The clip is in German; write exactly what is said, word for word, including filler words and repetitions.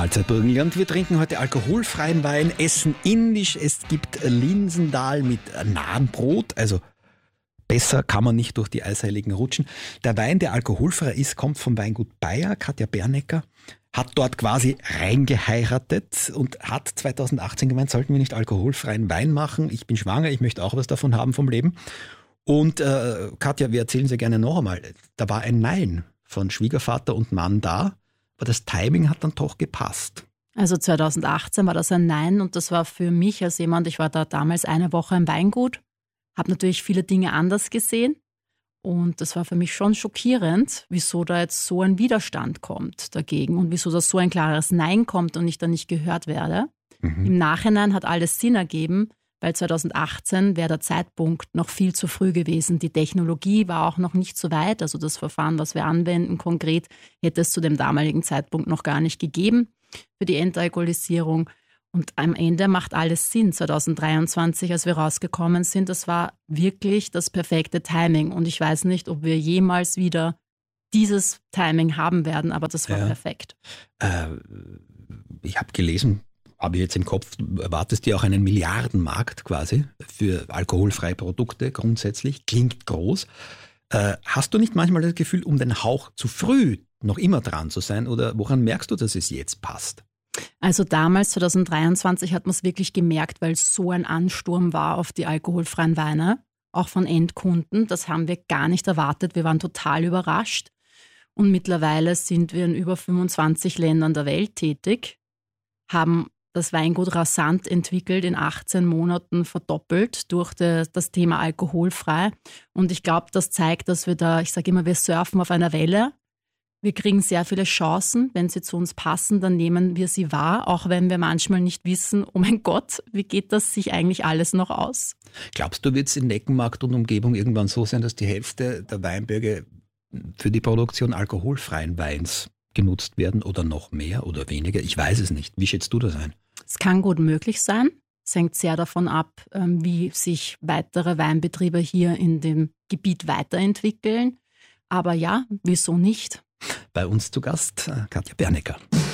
Mahlzeit Burgenland. Wir trinken heute alkoholfreien Wein, essen indisch. Es gibt Linsendahl mit Nahenbrot. Also besser kann man nicht durch die Eisheiligen rutschen. Der Wein, der alkoholfrei ist, kommt vom Weingut Bayer. Katja Bernecker hat dort quasi reingeheiratet und hat zweitausendachtzehn gemeint, sollten wir nicht alkoholfreien Wein machen? Ich bin schwanger, ich möchte auch was davon haben vom Leben. Und äh, Katja, wir erzählen Sie gerne noch einmal, da war ein Nein von Schwiegervater und Mann da. Aber das Timing hat dann doch gepasst. Also zweitausendachtzehn war das ein Nein und das war für mich als jemand, ich war da damals eine Woche im Weingut, habe natürlich viele Dinge anders gesehen und das war für mich schon schockierend, wieso da jetzt so ein Widerstand kommt dagegen und wieso da so ein klares Nein kommt und ich da nicht gehört werde. Mhm. Im Nachhinein hat alles Sinn ergeben, weil zweitausendachtzehn wäre der Zeitpunkt noch viel zu früh gewesen. Die Technologie war auch noch nicht so weit. Also das Verfahren, was wir anwenden, konkret, hätte es zu dem damaligen Zeitpunkt noch gar nicht gegeben für die Entalkoholisierung. Und am Ende macht alles Sinn. zweitausenddreiundzwanzig, als wir rausgekommen sind, das war wirklich das perfekte Timing. Und ich weiß nicht, ob wir jemals wieder dieses Timing haben werden, aber das war ja perfekt. Äh, ich habe gelesen, habe ich jetzt im Kopf, erwartest du auch einen Milliardenmarkt quasi für alkoholfreie Produkte grundsätzlich, klingt groß. Äh, hast du nicht manchmal das Gefühl, um den Hauch zu früh noch immer dran zu sein oder woran merkst du, dass es jetzt passt? Also damals, zweitausenddreiundzwanzig, hat man es wirklich gemerkt, weil es so ein Ansturm war auf die alkoholfreien Weine, auch von Endkunden. Das haben wir gar nicht erwartet, wir waren total überrascht. Und mittlerweile sind wir in über fünfundzwanzig Ländern der Welt tätig, haben das Weingut rasant entwickelt, in achtzehn Monaten verdoppelt durch de, das Thema alkoholfrei. Und ich glaube, das zeigt, dass wir da, ich sage immer, wir surfen auf einer Welle. Wir kriegen sehr viele Chancen. Wenn sie zu uns passen, dann nehmen wir sie wahr, auch wenn wir manchmal nicht wissen, oh mein Gott, wie geht das sich eigentlich alles noch aus? Glaubst du, wird es in Neckenmarkt und Umgebung irgendwann so sein, dass die Hälfte der Weinberge für die Produktion alkoholfreien Weins genutzt werden oder noch mehr oder weniger? Ich weiß es nicht. Wie schätzt du das ein? Es kann gut möglich sein. Es hängt sehr davon ab, wie sich weitere Weinbetriebe hier in dem Gebiet weiterentwickeln. Aber ja, wieso nicht? Bei uns zu Gast Katja Bernecker.